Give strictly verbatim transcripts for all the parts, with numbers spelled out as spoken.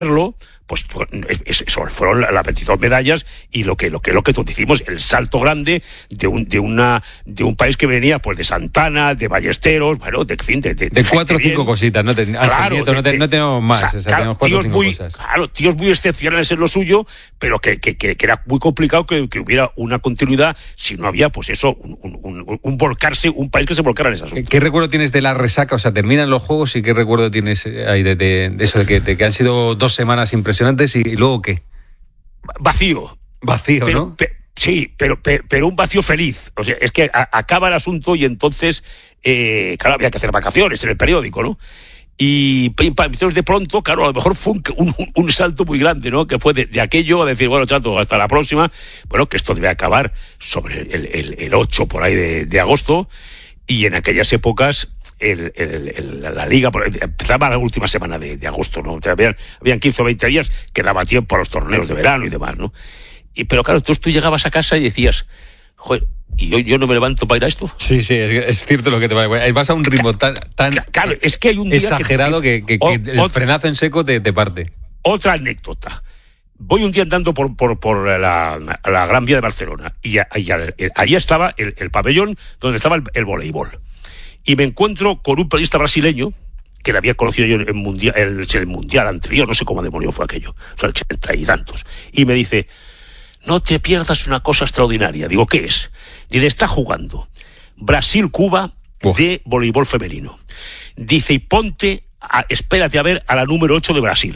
pues eso fueron las veintidós medallas y lo que lo que lo que decimos, el salto grande de un de una de un país que venía pues de Santana, de Ballesteros, bueno, de fin de de, de cuatro o cinco cositas, no, te, claro, Nieto, de, no, te, de, no tenemos más, o sea, o sea, claro, tenemos cuatro o cinco muy, cosas. Claro, tíos muy excepcionales en lo suyo, pero que que, que, que era muy complicado que, que hubiera una continuidad si no había pues eso un, un, un, un volcarse, un país que se volcara en esas. ¿Qué, ¿Qué recuerdo tienes de la resaca? O sea, terminan los juegos y qué recuerdo tienes ahí de, de, de eso de que, de que han sido dos semanas impresionantes y, y luego ¿qué? Vacío. Vacío, pero, ¿no? Pe, sí, pero, pe, pero un vacío feliz. O sea, es que a, acaba el asunto y entonces, eh, claro, había que hacer vacaciones en el periódico, ¿no? Y entonces de pronto, claro, a lo mejor fue un, un, un salto muy grande, ¿no? Que fue de, de aquello a decir, bueno, chato, hasta la próxima. Bueno, que esto debe acabar sobre el, el, el ocho por ahí de, de agosto. Y en aquellas épocas, el, el, el, la liga empezaba la última semana de, de agosto, ¿no? O sea, habían, habían quince o veinte días que daba tiempo a los torneos de verano y demás, ¿no? Y, pero claro, entonces tú llegabas a casa y decías, joder, ¿y yo, yo no me levanto para ir a esto? Sí, sí, es, es cierto lo que te va. Vas a un ritmo tan, tan claro, es que hay un día exagerado que, que, que, que, que el frenazo en seco te, te parte. Otra anécdota. Voy un día andando por, por, por la, la Gran Vía de Barcelona y, a, y a, ahí estaba el, el pabellón donde estaba el, el voleibol. Y me encuentro con un periodista brasileño que le había conocido yo en el mundial, en el mundial anterior, no sé cómo demonio fue aquello, son ochenta y tantos. Y me dice, no te pierdas una cosa extraordinaria. Digo, ¿qué es? Dice, está jugando Brasil-Cuba de voleibol femenino. Dice, y ponte, a, espérate a ver a la número ocho de Brasil.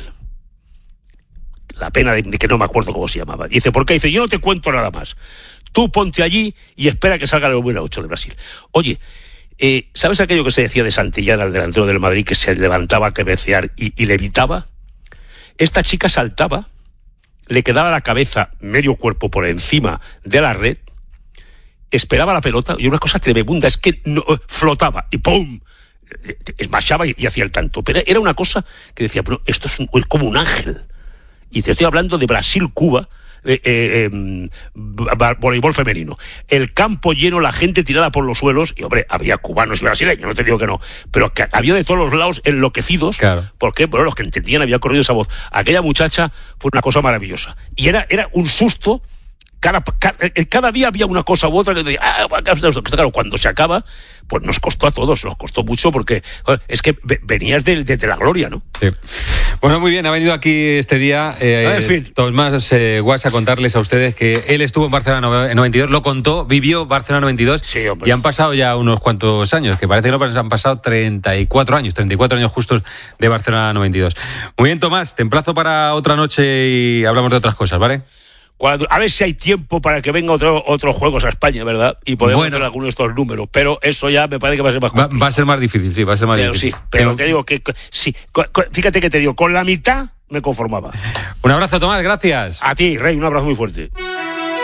La pena de, de que no me acuerdo cómo se llamaba. Dice, ¿por qué? Dice, yo no te cuento nada más. Tú ponte allí y espera que salga la número ocho de Brasil. Oye, eh, ¿sabes aquello que se decía de Santillán, al delantero del Madrid, que se levantaba a cabecear y, y levitaba? Esta chica saltaba, le quedaba la cabeza, medio cuerpo por encima de la red, esperaba la pelota, y una cosa tremenda, es que no, flotaba, y ¡pum!, esmachaba y, y hacía el tanto. Pero era una cosa que decía, pero esto es, un, es como un ángel. Y te estoy hablando de Brasil-Cuba, eh, eh, eh, voleibol femenino. El campo lleno, la gente tirada por los suelos, y hombre, había cubanos y brasileños, no te digo que no, pero que había de todos los lados enloquecidos, claro. Porque bueno, los que entendían había corrido esa voz. Aquella muchacha fue una cosa maravillosa. Y era, era un susto. Cada, cada, cada día había una cosa u otra que decía, ah, claro, cuando se acaba, pues nos costó a todos, nos costó mucho porque es que venías de, de, de la gloria, ¿no? Sí. Bueno, muy bien, ha venido aquí este día eh, ah, en fin. Tomás eh, Guas a contarles a ustedes que él estuvo en Barcelona en noventa y dos, lo contó, vivió Barcelona noventa y dos, sí, y han pasado ya unos cuantos años, que parece que no, pero han pasado treinta y cuatro años, treinta y cuatro años justos de Barcelona noventa y dos. Muy bien, Tomás, te emplazo para otra noche y hablamos de otras cosas, ¿vale? Cuando, a ver si hay tiempo para que venga otro, otros juegos a España, ¿verdad? Y podemos bueno. hacer algunos de estos números, pero eso ya me parece que va a ser más complicado. Va, va a ser más difícil, sí, va a ser más pero difícil. Sí, pero eh, te digo que, que sí, fíjate que te digo, con la mitad me conformaba. Un abrazo, Tomás, gracias. A ti, Rey, un abrazo muy fuerte.